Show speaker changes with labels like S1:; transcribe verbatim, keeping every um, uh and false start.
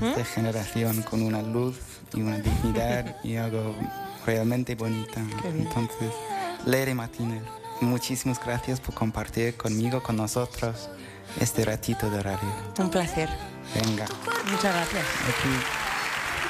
S1: esta generación con una luz y una dignidad y algo realmente bonito. Entonces, Leire Martínez, muchísimas gracias por compartir conmigo, con nosotros, este ratito de radio.
S2: Un placer.
S1: Venga.
S2: Muchas gracias.
S1: Aquí.